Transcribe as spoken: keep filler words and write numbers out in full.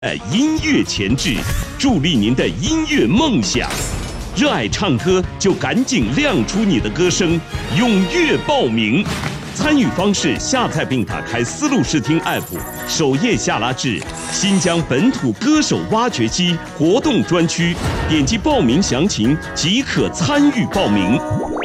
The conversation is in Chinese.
呃，音乐前置，助力您的音乐梦想。热爱唱歌就赶紧亮出你的歌声，踊跃报名。参与方式：下载并打开思路视听 App， 首页下拉至新疆本土歌手挖掘机活动专区，点击报名详情即可参与报名。